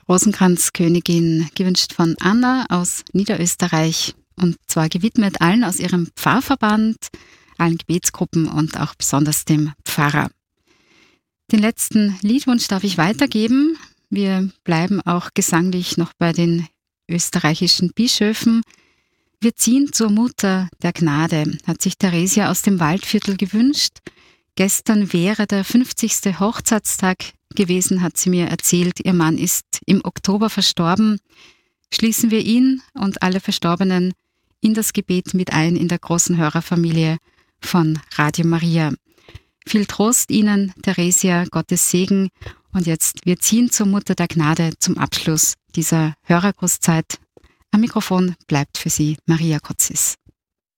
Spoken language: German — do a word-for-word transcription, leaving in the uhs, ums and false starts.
Rosenkranzkönigin, gewünscht von Anna aus Niederösterreich und zwar gewidmet allen aus ihrem Pfarrverband, allen Gebetsgruppen und auch besonders dem Pfarrer. Den letzten Liedwunsch darf ich weitergeben. Wir bleiben auch gesanglich noch bei den österreichischen Bischöfen. Wir ziehen zur Mutter der Gnade, hat sich Theresia aus dem Waldviertel gewünscht. Gestern wäre der fünfzigste Hochzeitstag gewesen, hat sie mir erzählt. Ihr Mann ist im Oktober verstorben. Schließen wir ihn und alle Verstorbenen in das Gebet mit ein in der großen Hörerfamilie von Radio Maria. Viel Trost Ihnen, Theresia, Gottes Segen. Und jetzt, wir ziehen zur Mutter der Gnade zum Abschluss dieser Hörergrußzeit. Am Mikrofon bleibt für Sie Maria Kotzis.